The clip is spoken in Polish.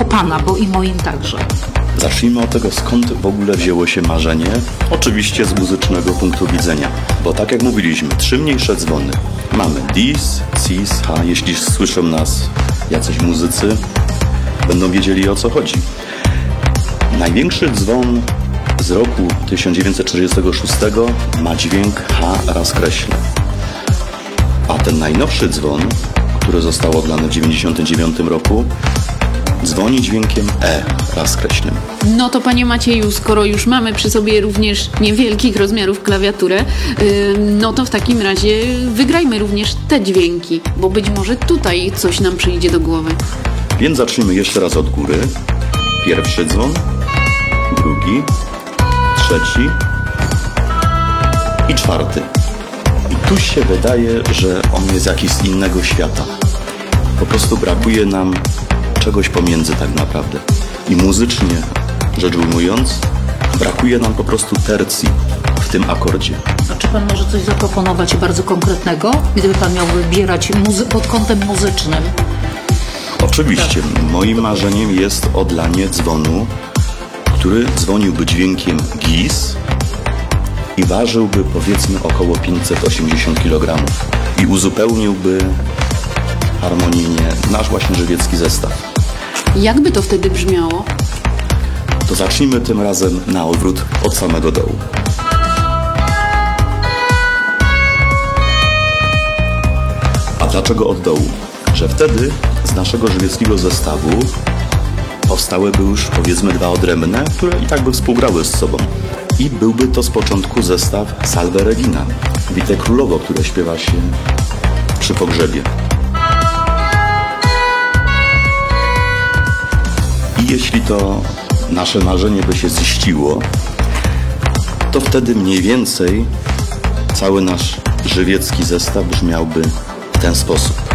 tylko Pana, bo i moim także. Zacznijmy od tego, skąd w ogóle wzięło się marzenie. Oczywiście z muzycznego punktu widzenia, bo tak jak mówiliśmy, 3 mniejsze dzwony. Mamy dis, cis, ha. Jeśli słyszą nas jacyś muzycy, będą wiedzieli, o co chodzi. Największy dzwon z roku 1946 ma dźwięk H raz kreśle. A ten najnowszy dzwon, który został oddany w 1999 roku, dzwoni dźwiękiem E raz kreślem. No to panie Macieju, skoro już mamy przy sobie również niewielkich rozmiarów klawiaturę, no to w takim razie wygrajmy również te dźwięki, bo być może tutaj coś nam przyjdzie do głowy. Więc zacznijmy jeszcze raz od góry. Pierwszy dzwon, drugi, trzeci i czwarty. I tu się wydaje, że on jest jakiś z innego świata. Po prostu brakuje nam czegoś pomiędzy tak naprawdę. I muzycznie rzecz ujmując, brakuje nam po prostu tercji w tym akordzie. A czy Pan może coś zaproponować bardzo konkretnego, gdyby Pan miał wybierać pod kątem muzycznym? Oczywiście, moim marzeniem jest odlanie dzwonu, który dzwoniłby dźwiękiem gis i ważyłby powiedzmy około 580 kg i uzupełniłby harmonijnie nasz właśnie żywiecki zestaw. Jakby to wtedy brzmiało? To zacznijmy tym razem na odwrót od samego dołu. A dlaczego od dołu? Że wtedy z naszego żywieckiego zestawu powstałyby już powiedzmy 2 odrębne, które i tak by współgrały z sobą. I byłby to z początku zestaw Salve Regina, Wite Królowo, które śpiewa się przy pogrzebie. I jeśli to nasze marzenie by się ziściło, to wtedy mniej więcej cały nasz żywiecki zestaw brzmiałby w ten sposób.